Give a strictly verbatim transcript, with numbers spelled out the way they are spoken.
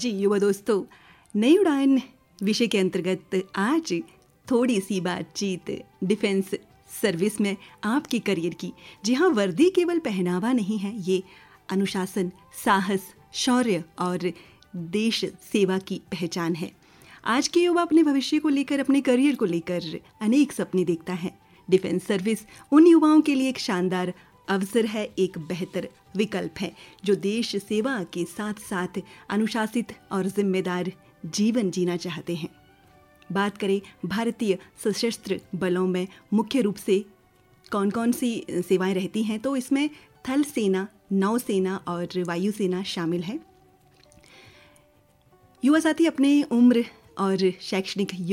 जी युवा दोस्तों, नई उड़ान विषय के अंतर्गत आज थोड़ी सी बातचीत डिफेंस सर्विस में आपके करियर की। जी हाँ, वर्दी केवल पहनावा नहीं है, ये अनुशासन, साहस, शौर्य और देश सेवा की पहचान है। आज के युवा अपने भविष्य को लेकर, अपने करियर को लेकर अनेक सपने देखता है। डिफेंस सर्विस उन युवाओं के लिए एक शानदार अवसर है, एक बेहतर विकल्प है जो देश सेवा के साथ साथ अनुशासित और जिम्मेदार जीवन जीना चाहते हैं। बात करें भारतीय सशस्त्र बलों में मुख्य रूप से कौन कौन सी सेवाएं रहती हैं, तो इसमें थल सेना, नौसेना और वायुसेना शामिल है। युवा साथी अपने उम्र और शैक्षणिक